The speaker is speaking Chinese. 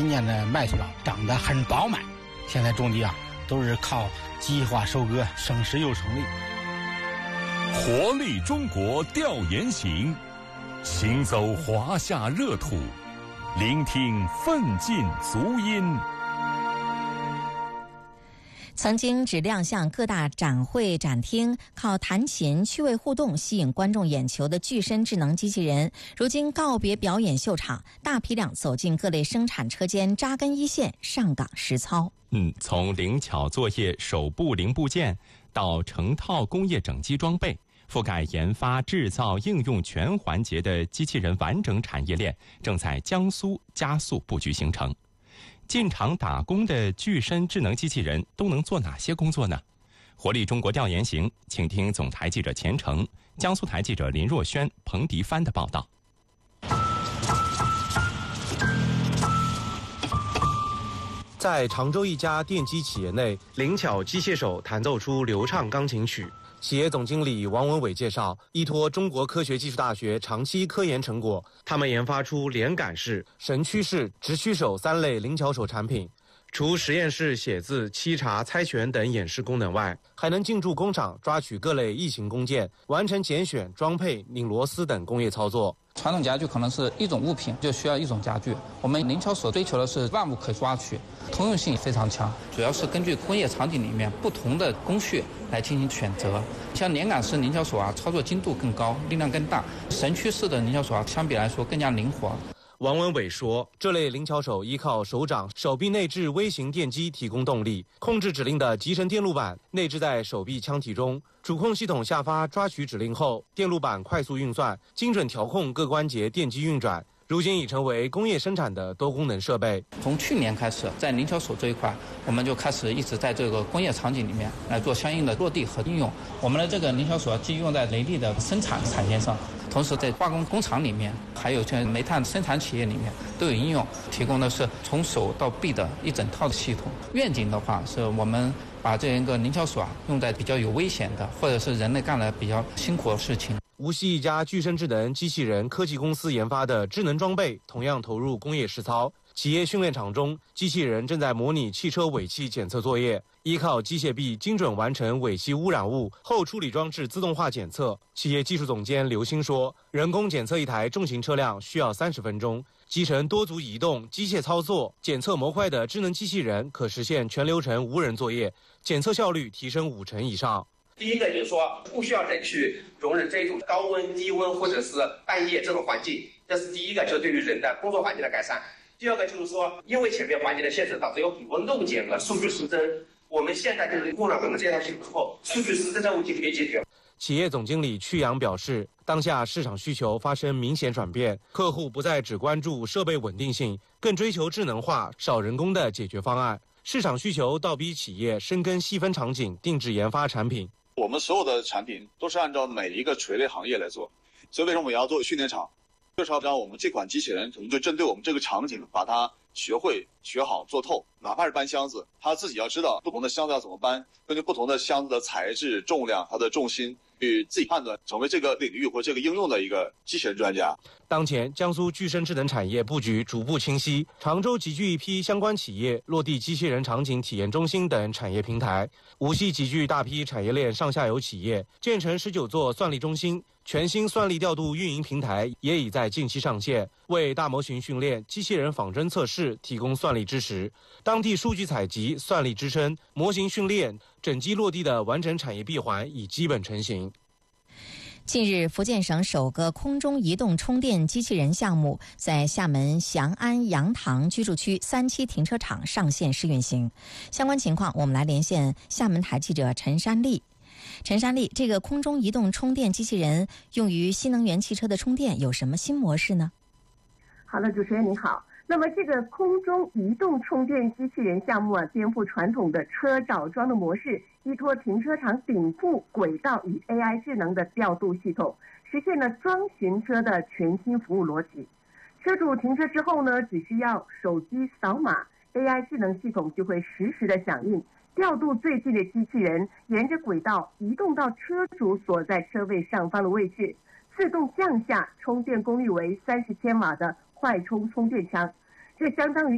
今年的麦穗长得很饱满。现在种地都是靠机械化收割，省时又省力。 活力中国调研行，行走华夏热土，聆听奋进足音。 曾经只亮相各大展会展厅，靠弹琴趣味互动吸引观众眼球的具身智能机器人，如今告别表演秀场，大批量走进各类生产车间，扎根一线，上岗实操。 从灵巧作业手部零部件到成套工业整机装备，覆盖研发、制造、应用全环节的机器人完整产业链正在江苏加速布局形成。进厂打工的具身智能机器人都能做哪些工作呢？活力中国调研行，请听总台记者钱成、江苏台记者林若轩、彭迪帆的报道。 在常州一家电机企业内，灵巧机械手弹奏出流畅钢琴曲。企业总经理王文伟介绍，依托中国科学技术大学长期科研成果，他们研发出连杆式、神驱式、直驱手3类灵巧手产品。除实验室写字、沏茶、猜拳等演示功能外，还能进驻工厂抓取各类异形工件，完成拣选、装配、拧螺丝等工业操作。 传统家具可能是一种物品就需要一种家具，我们灵巧手追求的是万物可抓取，通用性非常强，主要是根据工业场景里面不同的工序来进行选择。像连杆式灵巧手操作精度更高，力量更大；神驱式的灵巧手相比来说更加灵活。 王文伟说，这类灵巧手依靠手掌、手臂内置微型电机提供动力，控制指令的集成电路板内置在手臂腔体中，主控系统下发抓取指令后，电路板快速运算，精准调控各关节电机运转，如今已成为工业生产的多功能设备。 从去年开始，在灵巧手这一块，我们就开始一直在这个工业场景里面来做相应的落地和应用。我们的这个灵巧手既用在雷利的生产产线上，同时在化工工厂里面，还有像煤炭生产企业里面都有应用，提供的是从手到臂的一整套的系统。愿景的话，是我们把这一个灵巧手用在比较有危险的，或者是人类干了比较辛苦的事情。 无锡一家具身智能机器人科技公司研发的智能装备同样投入工业实操。企业训练场中，机器人正在模拟汽车尾气检测作业，依靠机械臂精准完成尾气污染物后处理装置自动化检测。企业技术总监刘鑫说，人工检测一台重型车辆需要30分钟，集成多足移动、机械操作、检测模块的智能机器人可实现全流程无人作业，检测效率提升50%以上。 第一个就是说，不需要人去容忍这种高温、低温或者是半夜这种环境，这是第一个，就对于人的工作环境的改善。第二个就是说，因为前面环境的限制，导致有很多漏检和数据失真。我们现在就是用了我们这套系统之后，数据失真的问题可以解决。 企业总经理曲阳表示，当下市场需求发生明显转变，客户不再只关注设备稳定性，更追求智能化、少人工的解决方案。市场需求倒逼企业深耕细分场景，定制研发产品。 我们所有的产品都是按照每一个垂类行业来做，所以为什么我们要做训练场？就是要让我们这款机器人可能就针对我们这个场景，把它学会、学好、做透。哪怕是搬箱子，他自己要知道不同的箱子要怎么搬，根据不同的箱子的材质、重量、它的重心，去自己判断，成为这个领域或这个应用的一个机器人专家。 当前，江苏具身智能产业布局逐步清晰，常州集聚一批相关企业，落地机器人场景体验中心等产业平台；无锡集聚大批产业链上下游企业，建成19座算力中心。全新算力调度运营平台也已在近期上线，为大模型训练、机器人仿真测试提供算力支持。当地数据采集、算力支撑、模型训练、整机落地的完整产业闭环已基本成型。 近日，福建省首个空中移动充电机器人项目在厦门翔安洋塘居住区3期停车场上线试运行。相关情况，我们来连线厦门台记者陈山丽。陈山丽，这个空中移动充电机器人用于新能源汽车的充电有什么新模式呢？ 好的，主持人您好。那么这个空中移动充电机器人项目颠覆传统的车找桩的模式，依托停车场顶部轨道与 AI 智能的调度系统，实现了装寻车的全新服务逻辑。车主停车之后呢，只需要手机扫码， AI 智能系统就会实时的响应，调度最近的机器人沿着轨道移动到车主所在车位上方的位置，自动降下充电功率为30千瓦的快充充电枪，这相当于